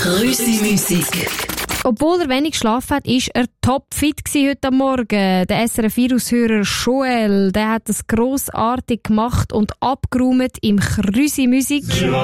Musik. Obwohl er wenig geschlafen hat, ist er topfit heute Morgen. Der SRF-Virus-Hörer Joel, der hat das grossartig gemacht und abgeräumt im Musik.